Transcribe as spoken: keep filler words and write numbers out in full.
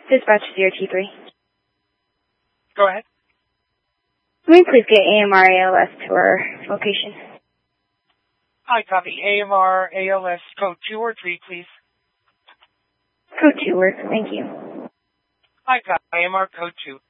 Dispatch zero T three. Go ahead. Can we please get A M R A L S to our location? Hi, copy. A M R A L S code two or three, please. Code two works. Thank you. Hi, copy. A M R code two.